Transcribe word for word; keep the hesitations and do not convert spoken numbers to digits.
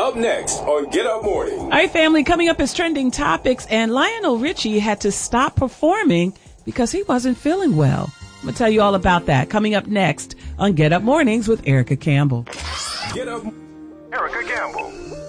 Up next on Get Up Morning. All right, family, coming up is trending topics, and Lionel Richie had to stop performing because he wasn't feeling well. I'm going to tell you all about that coming up next on Get Up Mornings with Erica Campbell. Get Up. Erica Campbell.